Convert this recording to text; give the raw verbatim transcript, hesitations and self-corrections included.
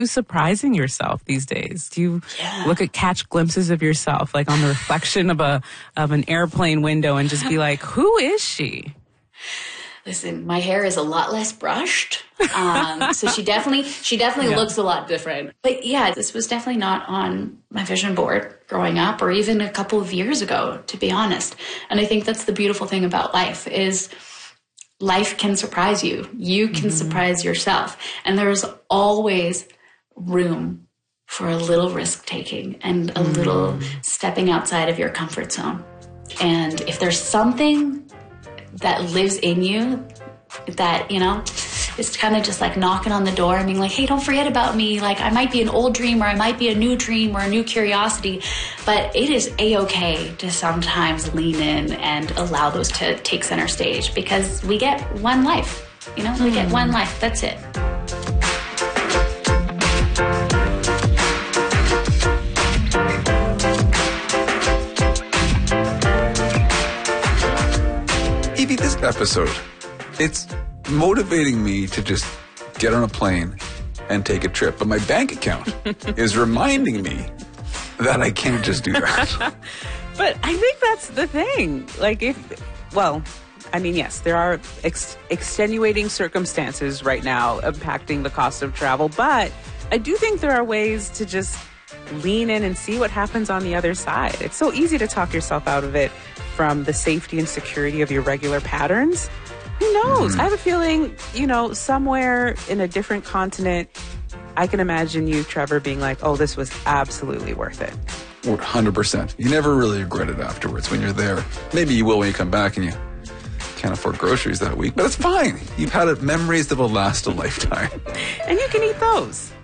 you surprising yourself these days? Do you yeah. look at catch glimpses of yourself, like on the reflection of a of an airplane window, and just be like, who is she? Listen, my hair is a lot less brushed. Um, so she definitely, she definitely yeah. looks a lot different. But yeah, this was definitely not on my vision board growing up or even a couple of years ago, to be honest. And I think that's the beautiful thing about life is life can surprise you. You can mm-hmm. surprise yourself. And there's always room for a little risk taking and a mm. little stepping outside of your comfort zone. And if there's something that lives in you that, you know, is kind of just like knocking on the door and being like, hey, don't forget about me. Like I might be an old dream or I might be a new dream or a new curiosity, but it is a-okay to sometimes lean in and allow those to take center stage because we get one life, you know, we mm. get one life. That's it. Evie, this episode, it's motivating me to just get on a plane and take a trip. But my bank account is reminding me that I can't just do that. But I think that's the thing. Like if, well, I mean, yes, there are ex- extenuating circumstances right now impacting the cost of travel. But I do think there are ways to just lean in and see what happens on the other side. It's so easy to talk yourself out of it from the safety and security of your regular patterns. Who knows? Mm-hmm. I have a feeling, you know, somewhere in a different continent, I can imagine you, Trevor, being like, oh, this was absolutely worth it. one hundred percent. You never really regret it afterwards when you're there. Maybe you will when you come back and you can't afford groceries that week, but it's fine. You've had it, memories that will last a lifetime. And you can eat those.